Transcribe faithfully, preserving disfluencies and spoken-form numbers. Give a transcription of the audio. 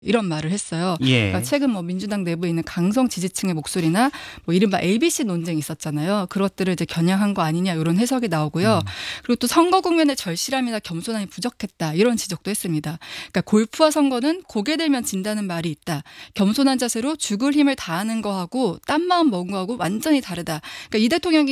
이런 말을 했어요. 예. 그러니까 최근 뭐 민주당 내부에 있는 강성 지지층의 목소리나 뭐 이른바 에이비씨 논쟁이 있었잖아요. 그것들을 이제 겨냥한 거 아니냐 이런 해석이 나오고요. 음. 그리고 또 선거 국면의 절실함이나 겸손함이 부족했다 이런 지적도 했습니다. 그러니까 골프와 선거는 고개 들면 진다는 말이 있다. 겸손한 자세로 죽을 힘을 다하는 거하고 딴 마음 먹은 거하고 완전히 다르다. 그러니까 이 대통령이